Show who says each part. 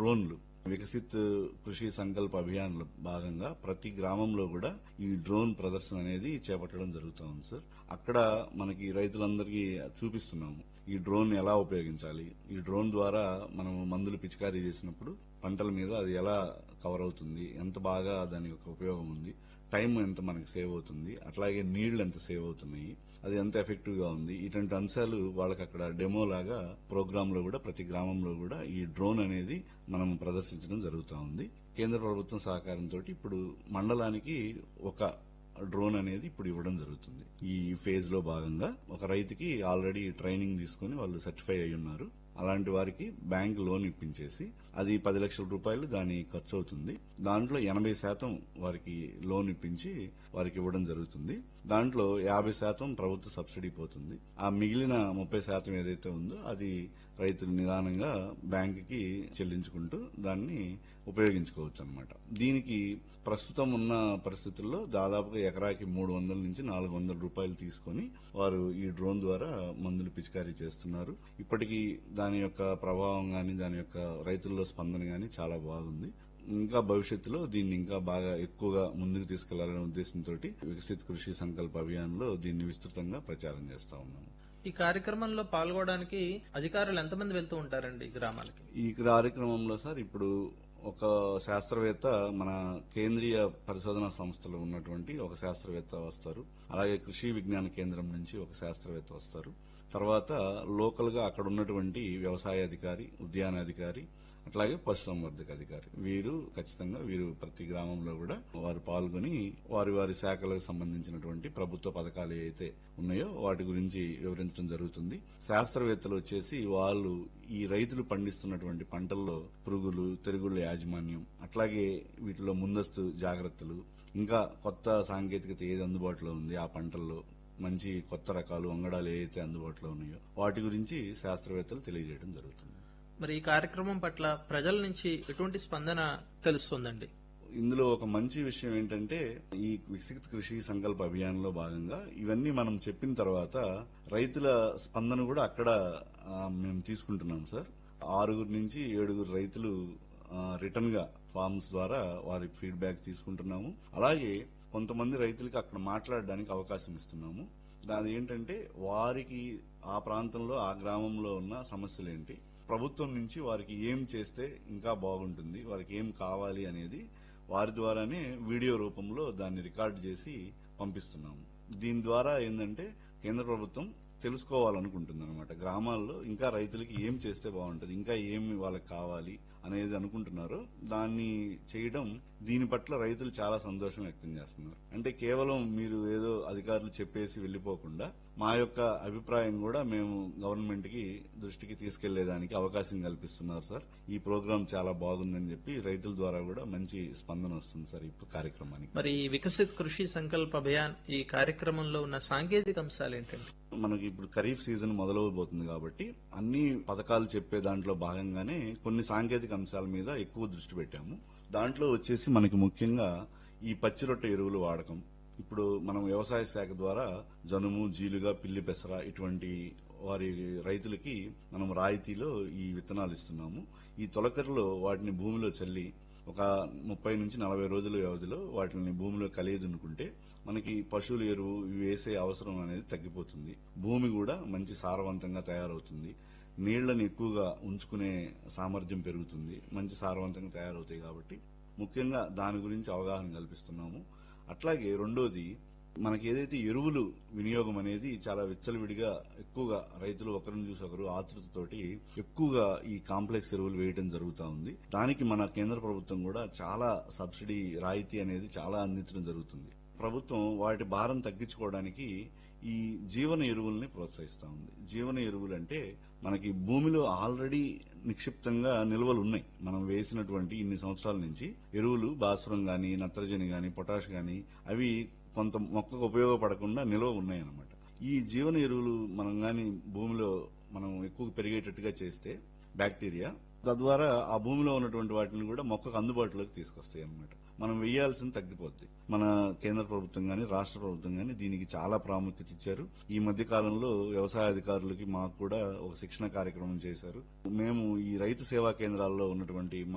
Speaker 1: డ్రోన్లు వికసిత్ కృషి సంకల్ప అభియాన్ లో భాగంగా ప్రతి గ్రామంలో కూడా ఈ డ్రోన్ ప్రదర్శన అనేది చేపట్టడం జరుగుతూ ఉంది సార్. అక్కడ మనకి రైతులందరికీ చూపిస్తున్నాము ఈ డ్రోన్ ఎలా ఉపయోగించాలి, ఈ డ్రోన్ ద్వారా మనం మందులు పిచికారీ చేసినప్పుడు పంటల మీద అది ఎలా కవర్ అవుతుంది, ఎంత బాగా దాని యొక్క ఉపయోగం ఉంది, టైం ఎంత మనకి సేవ్ అవుతుంది, అట్లాగే నీళ్లు ఎంత సేవ్ అవుతున్నాయి, అది ఎంత ఎఫెక్టివ్ గా ఉంది, ఇటువంటి అంశాలు వాళ్ళకి అక్కడ డెమో లాగా ప్రోగ్రామ్ లో కూడా ప్రతి గ్రామంలో కూడా ఈ డ్రోన్ అనేది మనం ప్రదర్శించడం జరుగుతూ ఉంది. కేంద్ర ప్రభుత్వం సహకారంతో ఇప్పుడు మండలానికి ఒక డ్రోన్ అనేది ఇప్పుడు ఇవ్వడం జరుగుతుంది. ఈ ఫేజ్ లో భాగంగా ఒక రైతుకి ఆల్రెడీ ట్రైనింగ్ తీసుకుని వాళ్ళు సర్టిఫై అయి ఉన్నారు. అలాంటి వారికి బ్యాంక్ లోన్ ఇప్పించేసి అది 10 లక్షల రూపాయలు దాని ఖర్చు అవుతుంది. దాంట్లో 80% వారికి లోన్ ఇప్పించి వారికి ఇవ్వడం జరుగుతుంది. దాంట్లో 50% ప్రభుత్వ సబ్సిడీ పోతుంది. ఆ మిగిలిన 30% ఏదైతే ఉందో అది రైతులు నిదానంగా బ్యాంకుకి చెల్లించుకుంటూ దాన్ని ఉపయోగించుకోవచ్చు అన్నమాట. దీనికి ప్రస్తుతం ఉన్న పరిస్థితుల్లో దాదాపుగా ఎకరాకి 300 నుంచి 400 రూపాయలు తీసుకుని వారు ఈ డ్రోన్ ద్వారా మందులు పిచికారీ చేస్తున్నారు. ఇప్పటికీ దాని యొక్క ప్రభావం గాని దాని యొక్క రైతుల్లో స్పందన గాని చాలా బాగుంది. ఇంకా భవిష్యత్తులో దీన్ని ఇంకా బాగా ఎక్కువగా ముందుకు తీసుకెళ్లాలనే ఉద్దేశంతో వికసిత్ కృషి సంకల్ప అభియాన్ లో దీన్ని విస్తృతంగా ప్రచారం చేస్తా ఉన్నాము.
Speaker 2: ఈ కార్యక్రమంలో పాల్గొనడానికి అధికారులు ఎంతమంది వెళ్తూ ఉంటారండి గ్రామాలకి?
Speaker 1: ఈ కార్యక్రమంలో సార్ ఇప్పుడు ఒక శాస్త్రవేత్త మన కేంద్రీయ పరిశోధనా సంస్థలో ఉన్నటువంటి ఒక శాస్త్రవేత్త వస్తారు. అలాగే కృషి విజ్ఞాన కేంద్రం నుంచి ఒక శాస్త్రవేత్త వస్తారు. తర్వాత లోకల్ గా అక్కడ ఉన్నటువంటి వ్యవసాయ అధికారి, ఉద్యానాధికారి, అట్లాగే పశుసంవర్ధక అధికారి వీరు ఖచ్చితంగా ప్రతి గ్రామంలో కూడా వారు పాల్గొని వారి వారి శాఖలకు సంబంధించినటువంటి ప్రభుత్వ పథకాలు ఏవైతే ఉన్నాయో వాటి గురించి వివరించడం జరుగుతుంది. శాస్త్రవేత్తలు వచ్చేసి వాళ్ళు ఈ రైతులు పండిస్తున్నటువంటి పంటల్లో పురుగులు, తెగుళ్ల యాజమాన్యం, అట్లాగే వీటిలో ముందస్తు జాగ్రత్తలు, ఇంకా కొత్త సాంకేతికత ఏది అందుబాటులో ఉంది ఆ పంటల్లో, మంచి కొత్త రకాలు వంగడాలు ఏవైతే అందుబాటులో ఉన్నాయో వాటి గురించి శాస్త్రవేత్తలు తెలియజేయడం జరుగుతుంది.
Speaker 2: మరి ఈ కార్యక్రమం పట్ల ప్రజల నుంచి ఎటువంటి స్పందన తెలుస్తుందండి?
Speaker 1: ఇందులో ఒక మంచి విషయం ఏంటంటే ఈ వికసిత్ కృషి సంకల్ప అభియాన్ లో భాగంగా ఇవన్నీ మనం చెప్పిన తర్వాత రైతుల స్పందన కూడా అక్కడ మేము తీసుకుంటున్నాం సార్. 6 నుంచి 7 రైతులు రిటర్న్ గా ఫార్మ్స్ ద్వారా వారి ఫీడ్బ్యాక్ తీసుకుంటున్నాము. అలాగే కొంతమంది రైతులకి అక్కడ మాట్లాడడానికి అవకాశం ఇస్తున్నాము. దాని ఏంటంటే వారికి ఆ ప్రాంతంలో ఆ గ్రామంలో ఉన్న సమస్యలు ఏంటి, ప్రభుత్వం నుంచి వారికి ఏం చేస్తే ఇంకా బాగుంటుంది, వారికి ఏం కావాలి అనేది వారి ద్వారానే వీడియో రూపంలో దాన్ని రికార్డు చేసి పంపిస్తున్నాము. దీని ద్వారా ఏంటంటే కేంద్ర ప్రభుత్వం తెలుసుకోవాలనుకుంటుంది అనమాట. గ్రామాల్లో ఇంకా రైతులకి ఏం చేస్తే బాగుంటుంది, ఇంకా ఏమి వాళ్ళకి కావాలి అనేది అనుకుంటున్నారో దాన్ని చేయడం, దీని పట్ల రైతులు చాలా సంతోషం వ్యక్తం చేస్తున్నారు. అంటే కేవలం మీరు ఏదో అధికారులు చెప్పేసి వెళ్లిపోకుండా మా యొక్క అభిప్రాయం కూడా మేము గవర్నమెంట్ కి దృష్టికి తీసుకెళ్లేదానికి అవకాశం కల్పిస్తున్నారు సార్. ఈ ప్రోగ్రాం చాలా బాగుందని చెప్పి రైతుల ద్వారా కూడా మంచి స్పందన వస్తుంది సార్ ఈ కార్యక్రమానికి.
Speaker 2: మరి వికసిత్ కృషి సంకల్ప అభియాన్ ఈ కార్యక్రమంలో ఉన్న సాంకేతిక అంశాలు ఏంటంటే?
Speaker 1: మనకి ఇప్పుడు ఖరీఫ్ సీజన్ మొదలవబోతుంది కాబట్టి అన్ని పథకాలు చెప్పే దాంట్లో భాగంగానే కొన్ని సాంకేతిక అంశాల మీద ఎక్కువ దృష్టి పెట్టాము. దాంట్లో వచ్చేసి మనకి ముఖ్యంగా ఈ పచ్చి రొట్టె ఎరువుల వాడకం. ఇప్పుడు మనం వ్యవసాయ శాఖ ద్వారా జనుము, జీలుగా, పిల్లి పెసర ఇటువంటి వారి రైతులకి మనం రాయితీలో ఈ విత్తనాలు ఇస్తున్నాము. ఈ తొలకరిలో వాటిని భూమిలో చల్లి ఒక 30 నుంచి 40 రోజుల వ్యవధిలో వాటిని భూమిలో కలియదునుకుంటే మనకి పశువుల ఎరువు ఇవి వేసే అవసరం అనేది తగ్గిపోతుంది. భూమి కూడా మంచి సారవంతంగా తయారవుతుంది. నీళ్లను ఎక్కువగా ఉంచుకునే సామర్థ్యం పెరుగుతుంది. మంచి సారవంతంగా తయారవుతాయి కాబట్టి ముఖ్యంగా దాని గురించి అవగాహన కల్పిస్తున్నాము. అట్లాగే రెండోది మనకి ఏదైతే ఎరువులు వినియోగం అనేది చాలా విచ్చలవిడిగా ఎక్కువగా రైతులు ఒకరిని చూసి ఒకరు ఆతృతతోటి ఎక్కువగా ఈ కాంప్లెక్స్ ఎరువులు వేయడం జరుగుతూ ఉంది. దానికి మన కేంద్ర ప్రభుత్వం కూడా చాలా సబ్సిడీ రాయితీ అనేది చాలా అందించడం జరుగుతుంది. ప్రభుత్వం వాటి భారం తగ్గించుకోవడానికి ఈ జీవన ఎరువుల్ని ప్రోత్సహిస్తా ఉంది. జీవన ఎరువులు అంటే మనకి భూమిలో ఆల్రెడీ నిక్షిప్తంగా నిల్వలు ఉన్నాయి. మనం వేసినటువంటి ఇన్ని సంవత్సరాల నుంచి ఎరువులు భాస్వరం గాని, నత్రజని గాని, పొటాష్ గాని అవి కొంత మొక్కకు ఉపయోగపడకుండా నిల్వ ఉన్నాయన్నమాట. ఈ జీవన ఎరువులు మనం గాని భూమిలో మనం ఎక్కువ పెరిగేటట్టుగా చేస్తే బ్యాక్టీరియా తద్వారా ఆ భూమిలో ఉన్నటువంటి వాటిని కూడా మొక్కకు అందుబాటులోకి తీసుకొస్తాయి అన్నమాట. మనం వేయాల్సింది తగ్గిపోద్ది. మన కేంద్ర ప్రభుత్వం గాని, రాష్ట్ర ప్రభుత్వం గాని దీనికి చాలా ప్రాముఖ్యత ఇచ్చారు. ఈ మధ్య కాలంలో వ్యవసాయ అధికారులకి మాకు కూడా ఒక శిక్షణ కార్యక్రమం చేశారు. మేము ఈ రైతు సేవా కేంద్రాల్లో ఉన్నటువంటి